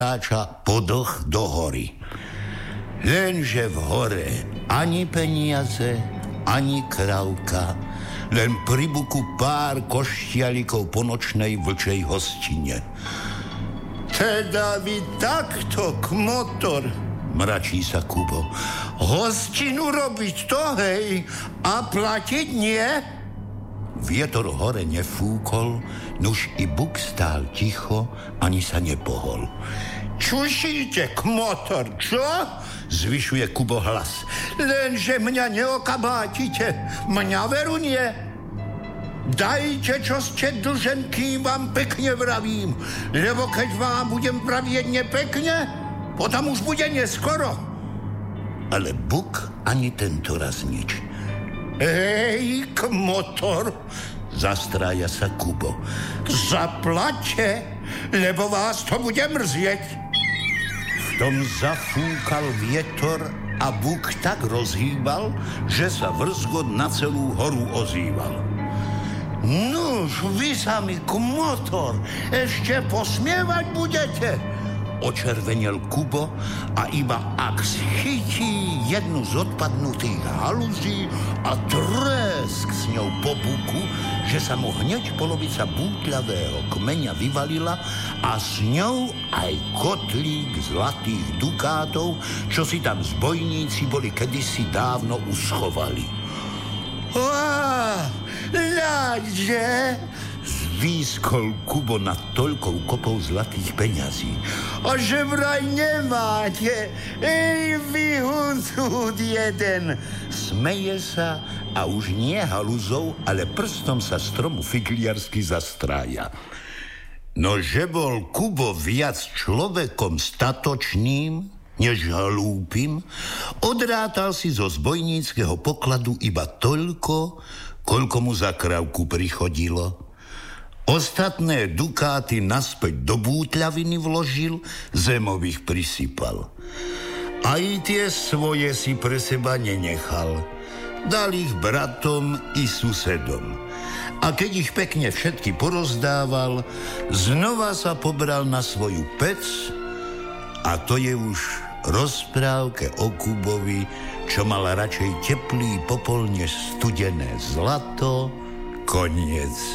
podoch do hory. Lenže v hore ani peniaze, ani krávka, len pri buku pár koštialikov po nočnej vlčej hostine. Teda vy takto, kmotor, mračí sa Kubo. Hostinu robiť to, hej, a platiť nie? Vietor hore nefúkol, nuž i buk stál ticho, ani sa nepohol. Čušíte, kmotor, čo? Zvyšuje Kubo hlas. Lenže mňa neokabátite, mňa veru nie. Dajte, čo ste dlžen, kým vám pekne vravím, lebo keď vám budem pravieť nepekne, potom už bude neskoro. Ale buk ani tento raz nič. Hej, kmotor, zastrája sa Kubo. Zaplaťte, lebo vás to bude mrzieť. V tom zafúkal vietor a buk tak rozhýbal, že sa vrzgot na celú horu ozýval. Nuž, vy sami, kmotor, ešte posmievať budete? Očervenel Kubo a iba ak schytí jednu z odpadnutých halúzí a tresk s ňou po buku, že sa mu hneď polovica bútľavého kmeňa vyvalila a s ňou aj kotlík zlatých dukátov, čo si tam zbojníci boli kedysi dávno uschovali. Ľadže, zvýskol Kubo nad toľkou kopou zlatých peňazí. A že vraj nemáte, ej vy huncúd jeden. Smeje sa a už nie haluzou, ale prstom sa stromu figliarsky zastrája. No že bol Kubo viac človekom statočným, než hlúpim, odrátal si zo zbojníckeho pokladu iba toľko, koľko mu za krávku prichodilo. Ostatné dukáty naspäť do bútľaviny vložil, zemových prisypal. Aj tie svoje si pre seba nenechal. Dal ich bratom i susedom. A keď ich pekne všetky porozdával, znova sa pobral na svoju pec a to je už rozprávke o Kubovi, čo mal radšej teplý popol než studené zlato, koniec.